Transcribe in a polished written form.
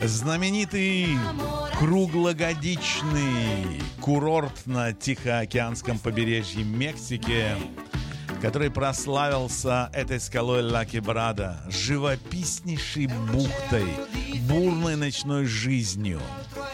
Знаменитый круглогодичный курорт на Тихоокеанском побережье Мексики, который прославился этой скалой Ла-Кебрада, живописнейшей бухтой, бурной ночной жизнью,